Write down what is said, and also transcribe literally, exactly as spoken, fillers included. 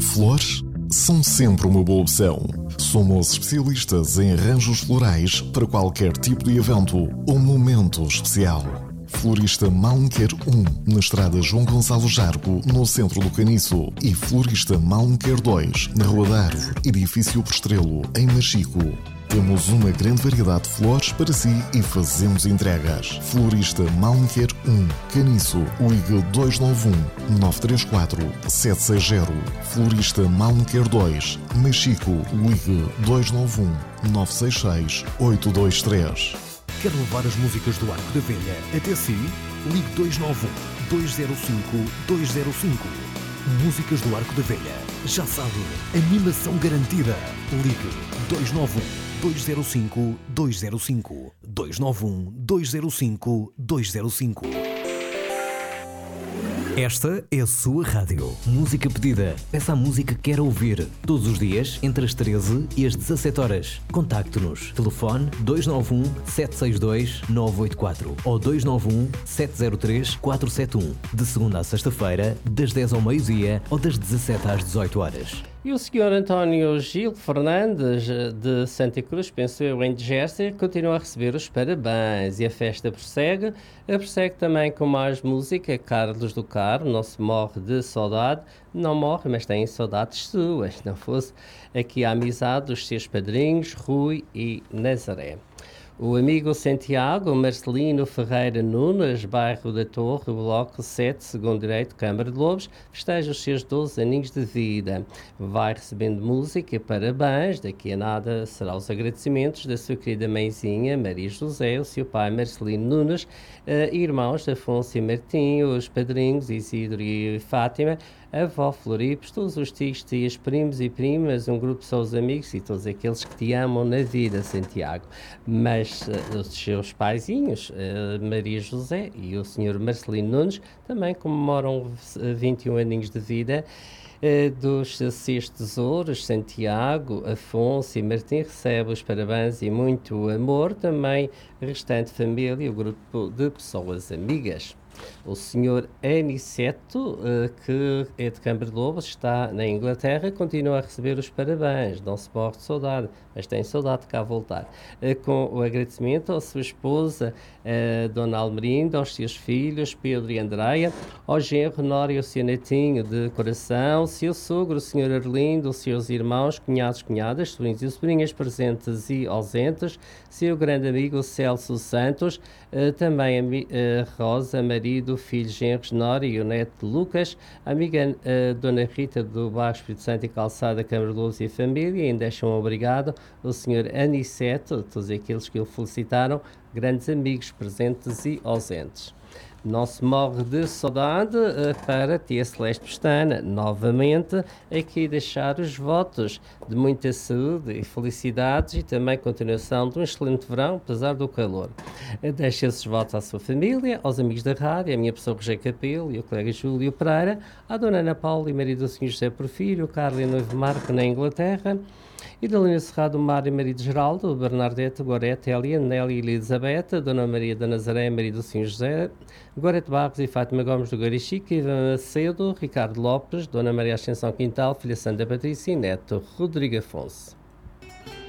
Flores são sempre uma boa opção. Somos especialistas em arranjos florais para qualquer tipo de evento ou momento especial. Florista Malmequer um, na estrada João Gonçalo Jargo, no centro do Caniço, e Florista Malmequer dois, na Rua da Árvore, edifício Prestrelo, em Machico. Temos uma grande variedade de flores para si e fazemos entregas. Florista Malmequer um, Caniço, ligue dois nove um, nove três quatro, sete seis zero. Florista Malmequer dois, Machico, ligue dois nove um, nove seis seis, oito dois três. Quer levar as músicas do Arco da Velha até si? Ligue dois nove um, dois zero cinco, dois zero cinco. Músicas do Arco da Velha. Já sabe, animação garantida. Ligue dois nove um, dois zero cinco, dois zero cinco. dois nove um, dois zero cinco, dois zero cinco. Esta é a sua rádio. Música pedida. Peça a música que quer ouvir. Todos os dias, entre as treze e as dezassete horas. Contacte-nos. Telefone dois nove um, sete seis dois, nove oito quatro ou dois nove um, sete zero três, quatro sete um. De segunda a sexta-feira, das dez ao meio-dia ou das dezassete às dezoito horas. E o senhor António Gil Fernandes, de Santa Cruz, penso eu, em Jersey, continua a receber os parabéns. E a festa prossegue. A prossegue também com mais música. Carlos do Carmo, não se morre de saudade. Não morre, mas tem saudades suas. Não fosse aqui a amizade dos seus padrinhos, Rui e Nazaré. O amigo Santiago Marcelino Ferreira Nunes, bairro da Torre, bloco sete, segundo direito, Câmara de Lobos, festeja os seus doze aninhos de vida. Vai recebendo música e parabéns. Daqui a nada será os agradecimentos da sua querida mãezinha Maria José, o seu pai Marcelino Nunes, uh, irmãos Afonso e Martinho, os padrinhos Isidro e Fátima, a avó Floripes, todos os tios, tias, primos e primas, um grupo só os amigos e todos aqueles que te amam na vida, Santiago. Mas uh, os seus paizinhos, uh, Maria José e o senhor Marcelino Nunes, também comemoram vinte e um aninhos de vida. Uh, dos seis tesouros, Santiago, Afonso e Martim, recebe os parabéns e muito amor. Também a restante família e o grupo de pessoas amigas. O senhor Aniceto, uh, que é de Câmara de Lobos, está na Inglaterra, continua a receber os parabéns. Não se morre de saudade, mas tem saudade de cá voltar. Uh, com o agradecimento à sua esposa, uh, Dona Almerinda, aos seus filhos, Pedro e Andreia, ao genro Nório e ao seu netinho de coração, seu sogro, o senhor Arlindo, os seus irmãos, cunhados, cunhadas, sobrinhos e sobrinhas presentes e ausentes, seu grande amigo Celso Santos, uh, também a uh, Rosa, marido, filhos, genros, Nório e o neto Lucas, a amiga uh, Dona Rita do Bairro Espírito Santo e Calçada, Câmara de Lobos e a família, e ainda deixam um obrigado ao senhor Aniceto, todos aqueles que o felicitaram, grandes amigos presentes e ausentes. Não se morre de saudade uh, para tia Celeste Pestana. Novamente, aqui deixar os votos de muita saúde e felicidades e também continuação de um excelente verão, apesar do calor. Uh, deixo esses votos à sua família, aos amigos da rádio, à minha pessoa Rogério Capelo e ao colega Júlio Pereira, à dona Ana Paula e marido do senhor José Porfírio, Carlos e noivo Marco na Inglaterra, e da Lina Cerrado, Mário e marido Geraldo, Bernardete, Gorete, Elia, Nélia e Elizabeth, Dona Maria da Nazaré, marido do senhor José, Gorete Barros e Fátima Gomes do Garichique, Ivan Macedo, Ricardo Lopes, Dona Maria Ascensão Quintal, filha Santa Patrícia e neto Rodrigo Afonso.